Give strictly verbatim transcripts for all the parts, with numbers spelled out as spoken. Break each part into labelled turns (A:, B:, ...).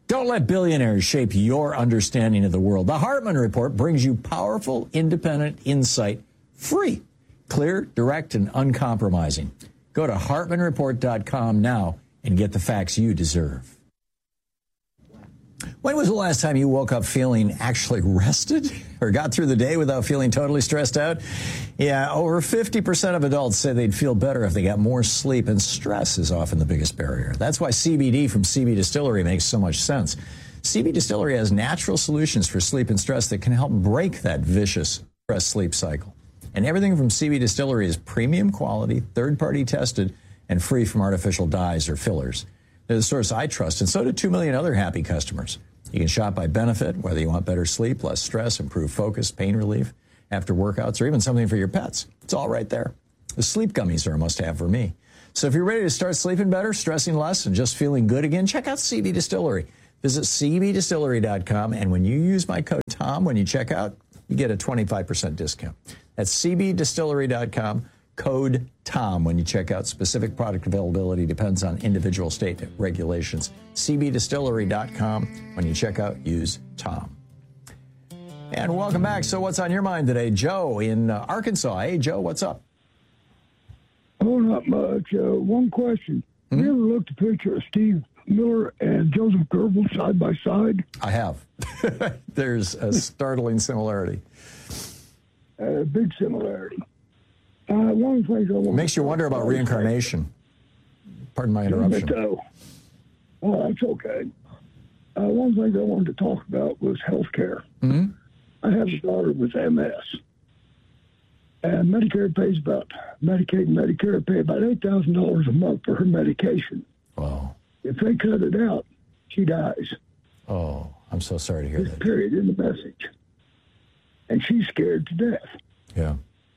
A: Don't let billionaires shape your understanding of the world. The Hartman Report brings you powerful, independent insight, free, clear, direct, and uncompromising. Go to Hartman Report dot com now and get the facts you deserve. When was the last time you woke up feeling actually rested or got through the day without feeling totally stressed out? Yeah, over fifty percent of adults say they'd feel better if they got more sleep, and stress is often the biggest barrier. That's why C B D from C B Distillery makes so much sense. C B Distillery has natural solutions for sleep and stress that can help break that vicious stress sleep cycle. And everything from C B Distillery is premium quality, third-party tested, and free from artificial dyes or fillers. They're the source I trust, and so do two million other happy customers. You can shop by benefit, whether you want better sleep, less stress, improved focus, pain relief after workouts, or even something for your pets. It's all right there. The sleep gummies are a must-have for me. So if you're ready to start sleeping better, stressing less, and just feeling good again, check out C B Distillery. Visit C B Distillery dot com, and when you use my code TOM when you check out, you get a twenty-five percent discount. That's C B Distillery dot com. Code TOM when you check out. Specific product availability depends on individual state regulations. C B Distillery dot com. When you check out, use TOM. And welcome back. So what's on your mind today? Joe in uh, Arkansas. Hey, Joe, what's up?
B: Oh, not much. Uh, one question. Mm-hmm. Have you ever looked at a picture of Steve Miller and Joseph Goebbels side by side?
A: I have. There's a startling similarity.
B: A uh, big similarity. Uh, one of the things I want
A: makes you wonder about reincarnation. Pardon my interruption.
B: But, uh, oh, that's okay. Uh, one of the things I wanted to talk about was health care.
A: Mm-hmm.
B: I have a daughter with M S. And Medicare pays about, Medicaid and Medicare pay about eight thousand dollars a month for her medication.
A: Wow.
B: If they cut it out, she dies.
A: Oh, I'm so sorry to hear
B: This
A: that.
B: Period in the message. And she's scared to death.
A: Yeah.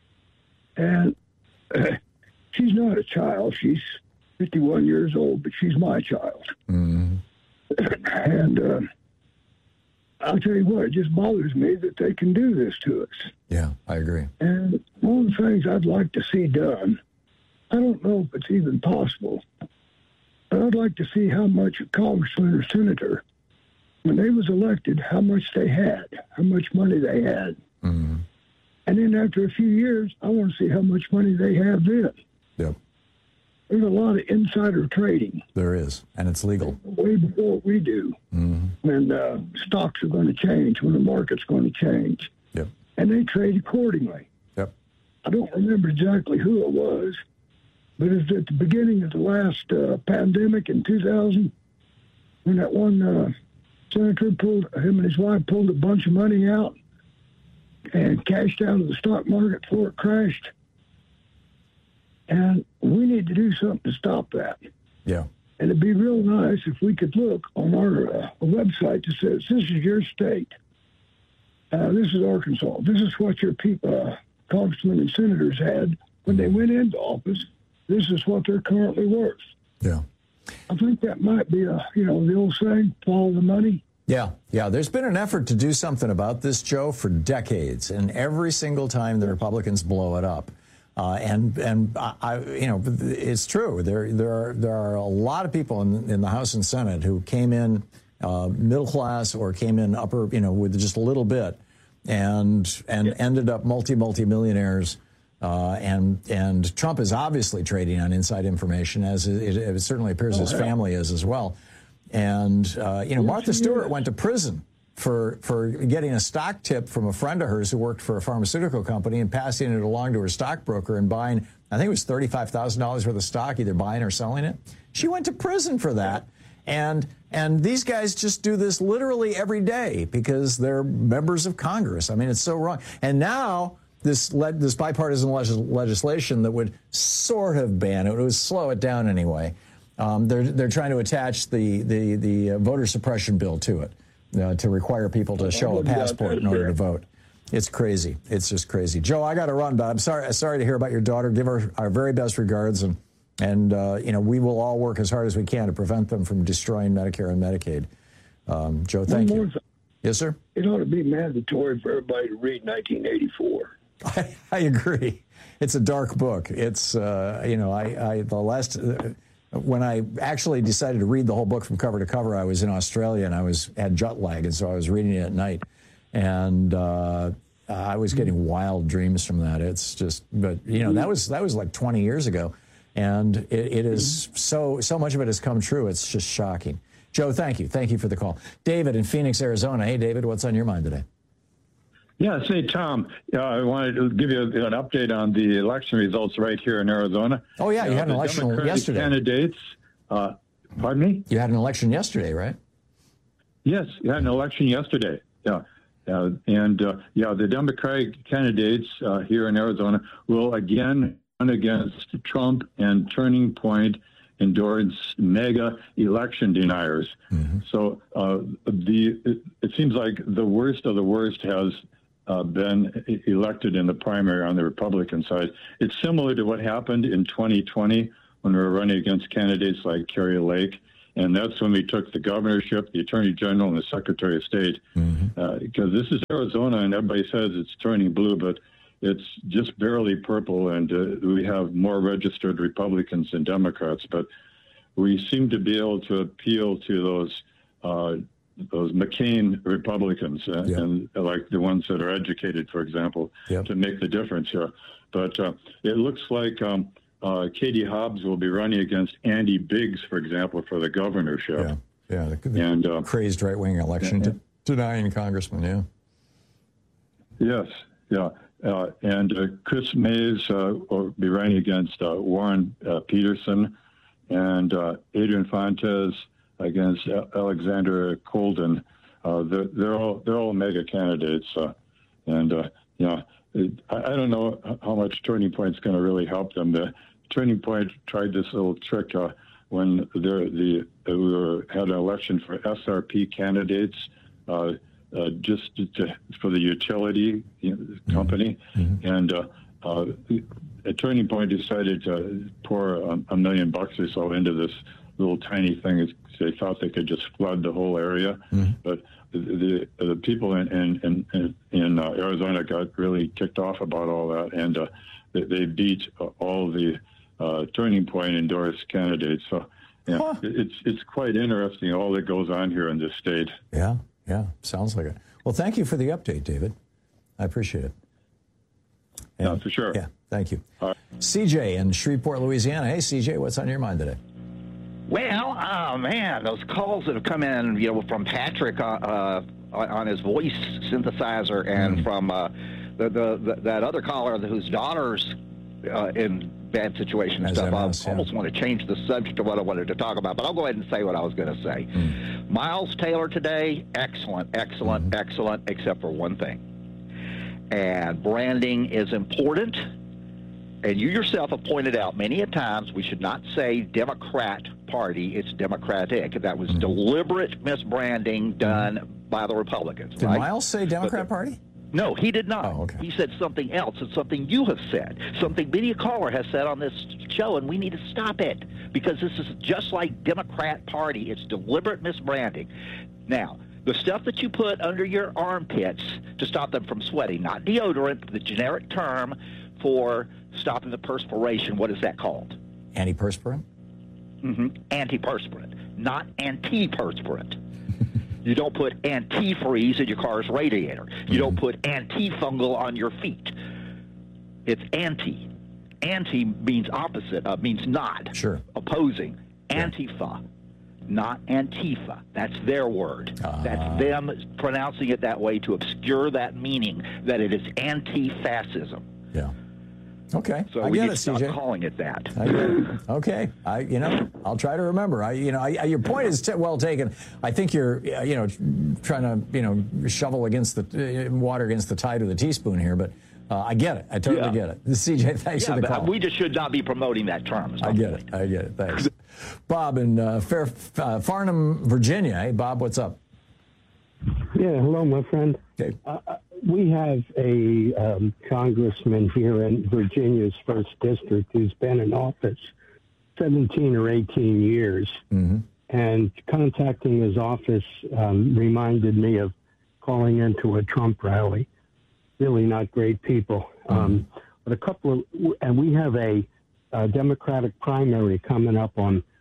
B: And uh, she's not a child. She's fifty-one years old, but she's my child.
A: Mm-hmm.
B: And uh, I'll tell you what, it just bothers me that they can do this to us.
A: Yeah, I agree.
B: And one of the things I'd like to see done, I don't know if it's even possible, but I'd like to see how much a congressman or senator, when they was elected, how much they had, how much money they had.
A: Mm-hmm.
B: And then after a few years, I want to see how much money they have then.
A: Yep.
B: There's a lot of insider trading.
A: There is, and it's legal.
B: Way before we do,
A: mm-hmm.
B: when uh, stocks are going to change, when the market's going to change.
A: Yep.
B: And they trade accordingly.
A: Yep.
B: I don't remember exactly who it was, but it was at the beginning of the last uh, pandemic in two thousand, when that one uh, senator pulled, him and his wife pulled a bunch of money out and cashed out of the stock market before it crashed. And we need to do something to stop that.
A: Yeah.
B: And it'd be real nice if we could look on our uh, website that says, this is your state. Uh, this is Arkansas. This is what your people, uh, congressmen and senators had when they went into office. This is what they're currently worth.
A: Yeah.
B: I think that might be a, you know, the old saying, follow the money.
A: Yeah, yeah. There's been an effort to do something about this, Joe, for decades, and every single time the Republicans blow it up. Uh, and and I, I, you know, it's true. There there are there are a lot of people in, in the House and Senate who came in uh, middle class or came in upper, you know, with just a little bit, and and yeah. ended up multi multi millionaires. Uh, and and Trump is obviously trading on inside information, as it, it certainly appears
B: oh,
A: his
B: yeah.
A: family is as well. And, uh, you know, Martha Stewart went to prison for, for getting a stock tip from a friend of hers who worked for a pharmaceutical company and passing it along to her stockbroker and buying, I think it was thirty-five thousand dollars worth of stock, either buying or selling it. She went to prison for that. And and these guys just do this literally every day because they're members of Congress. I mean, it's so wrong. And now this le- this bipartisan legis- legislation that would sort of ban it, it would slow it down anyway. Um, they're they're trying to attach the the the uh, voter suppression bill to it uh, to require people to show a passport in order to vote. It's crazy. It's just crazy. Joe, I got to run, but I'm sorry sorry to hear about your daughter. Give her our very best regards, and and uh, you know, we will all work as hard as we can to prevent them from destroying Medicare and Medicaid. Um, Joe, thank
B: One
A: you.
B: more thing.
A: Yes, sir.
B: It ought to be mandatory for everybody to read nineteen eighty-four.
A: I, I agree. It's a dark book. It's uh, you know, I, I the last. Uh, when I actually decided to read the whole book from cover to cover, I was in Australia and I was had jet lag, and so I was reading it at night, and uh, I was getting wild dreams from that. It's just, but you know, that was that was like twenty years ago, and it, it is so so much of it has come true. It's just shocking. Joe, thank you, thank you for the call. David in Phoenix, Arizona. Hey, David, what's on your mind today?
C: Yeah, say, Tom, uh, I wanted to give you an update on the election results right here in Arizona.
A: Oh, yeah, you uh, had an election
C: Democratic
A: yesterday.
C: Candidates, uh, pardon me?
A: You had an election yesterday, right?
C: Yes, you had an election yesterday. Yeah, uh, and uh, yeah, the Democratic candidates uh, here in Arizona will again run against Trump and Turning Point endorse mega election deniers. Mm-hmm. So uh, the it, it seems like the worst of the worst has Uh, been elected in the primary on the Republican side. It's similar to what happened in twenty twenty when we were running against candidates like Kari Lake, and that's when we took the governorship, the attorney general, and the secretary of state. Mm-hmm. Uh, because this is Arizona, and everybody says it's turning blue, but it's just barely purple, and uh, we have more registered Republicans than Democrats. But we seem to be able to appeal to those uh, those McCain Republicans, uh, yep. and like the ones that are educated, for example, yep. to make the difference here. But uh, it looks like um, uh, Katie Hobbs will be running against Andy Biggs, for example, for the governorship.
A: Yeah, yeah, the, the and, uh, crazed right-wing election yeah, to, denying congressman, yeah.
C: Yes, yeah. Uh, and uh, Chris Mays uh, will be running against uh, Warren uh, Peterson, and uh, Adrian Fontes against Alexander Colden. Uh, they're, they're all they're all mega candidates, uh, and uh, you know, it, I, I don't know how much Turning Point's going to really help them. The Turning Point tried this little trick uh, when the uh, we were, had an election for S R P candidates, uh, uh, just to, to, for the utility you know, company, mm-hmm. and uh, uh, a Turning Point decided to pour a, a million bucks or so into this little tiny thing. They thought they could just flood the whole area, mm-hmm. but the, the the people in in in, in uh, Arizona got really ticked off about all that, and uh, they, they beat uh, all the uh, Turning Point endorsed candidates. So yeah, huh. it's it's quite interesting all that goes on here in this state.
A: Yeah, yeah, sounds like it. Well, thank you for the update, David. I appreciate it.
C: And, yeah, for sure.
A: Yeah, thank you. Right. C J in Shreveport, Louisiana. Hey, C J, what's on your mind today?
D: Well, oh man, those calls that have come in, you know, from Patrick uh, uh, on his voice synthesizer, and mm. from uh, the, the, the that other caller whose daughter's uh, in bad situation and stuff. I yeah. almost want to change the subject of what I wanted to talk about, but I'll go ahead and say what I was going to say. Mm. Miles Taylor today, excellent, excellent, mm. excellent, except for one thing. And branding is important. And you yourself have pointed out many a times we should not say Democrat Party, it's Democratic. That was mm-hmm. deliberate misbranding done by the Republicans.
A: Did
D: right?
A: Miles say Democrat
D: but,
A: Party?
D: No, he did not.
A: Oh, okay.
D: He said something else. It's something you have said, something Media Caller has said on this show, and we need to stop it because this is just like Democrat Party. It's deliberate misbranding. Now, the stuff that you put under your armpits to stop them from sweating, not deodorant, the generic term for stopping the perspiration, what is that called?
A: Antiperspirant?
D: Mm-hmm. Antiperspirant, not antiperspirant. You don't put antifreeze in your car's radiator. You mm-hmm. don't put antifungal on your feet. It's anti. Anti means opposite, uh, means not.
A: Sure.
D: Opposing.
A: Yeah.
D: Antifa, not Antifa. That's their word.
A: Uh,
D: That's them pronouncing it that way to obscure that meaning, that it is anti-fascism.
A: Yeah. Okay,
D: so
A: I
D: we
A: get
D: need
A: it,
D: to stop
A: C J.
D: calling it that.
A: I get it. Okay, I you know I'll try to remember. I you know I, your point is t- well taken. I think you're you know trying to you know shovel against the uh, water against the tide with a teaspoon here, but uh, I get it. I totally yeah. get it. C J, thanks
D: yeah,
A: for the call.
D: We just should not be promoting that term.
A: I get it. I get it. Thanks, Bob in uh, Fair uh, Farnham, Virginia. Hey, Bob, what's up?
E: Yeah, hello, my friend.
A: Okay.
E: Uh, we have a um, congressman here in Virginia's first district who's been in office seventeen or eighteen years. Mm-hmm. And contacting his office um, reminded me of calling into a Trump rally. Really not great people. Mm-hmm. Um, but a couple of, and we have a, a Democratic primary coming up on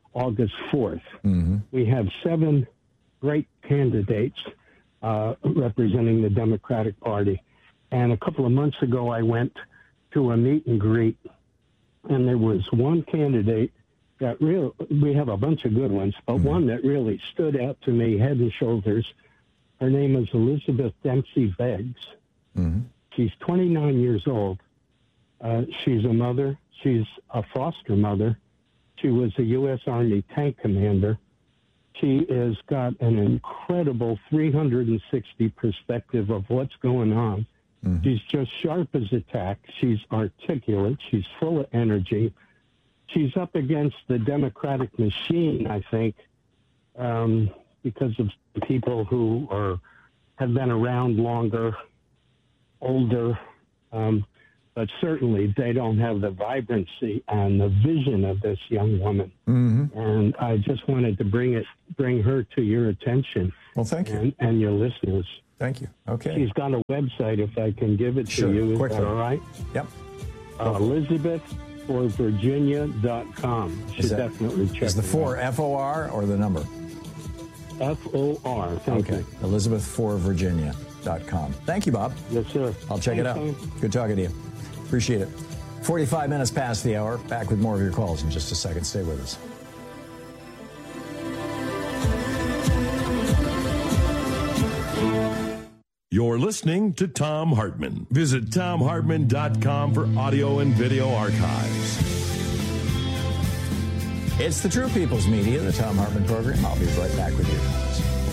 E: August fourth.
A: Mm-hmm.
E: We have seven great candidates uh, representing the Democratic Party. And a couple of months ago, I went to a meet and greet, and there was one candidate that real. We have a bunch of good ones, but mm-hmm. one that really stood out to me head and shoulders. Her name is Elizabeth Dempsey Beggs.
A: Mm-hmm.
E: She's twenty-nine years old. Uh, she's a mother. She's a foster mother. She was a U S Army tank commander. She has got an incredible three hundred sixty perspective of what's going on. Mm-hmm. She's just sharp as a tack. She's articulate. She's full of energy. She's up against the Democratic machine, I think, um, because of people who are have been around longer, older, um, but certainly they don't have the vibrancy and the vision of this young woman.
A: Mm-hmm.
E: And I just wanted to bring it, bring her to your attention.
A: Well, thank you.
E: And, and your listeners.
A: Thank you. Okay.
E: She's got a website, if I can give it
A: sure.
E: to you. Is
A: Quickly.
E: that all right?
A: Yep.
E: Uh, Elizabeth for Virginia dot com. You should
A: that,
E: definitely check
A: Is the
E: it
A: four
E: out.
A: F O R or the number?
E: F O R. Thank
A: okay.
E: you.
A: Elizabeth for Virginia dot com. Thank you, Bob.
E: Yes, sir.
A: I'll check
E: Thanks,
A: it out.
E: Tom.
A: Good talking to you. Appreciate it. forty-five minutes past the hour. Back with more of your calls in just a second. Stay with us.
F: You're listening to Thom Hartmann. Visit Thom Hartmann dot com for audio and video archives.
A: It's the True People's Media, the Thom Hartmann program. I'll be right back with you.